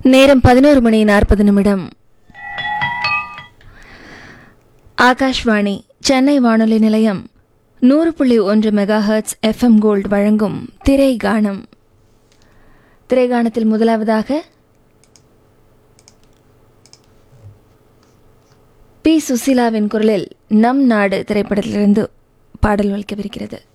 நேரம் 11:40. ஆகாஷ்வாணி சென்னை வானொலி நிலையம் 100.1 மெகாஹெர்ட்ஸ் FM கோல்ட் வழங்கும் திரைகானம். திரைகானத்தில் முதலாவதாக பி. சுசீலாவின் குரலில் நம் நாடு திரைப்படத்திலிருந்து பாடல் ஒலிக்கவிருக்கிறது.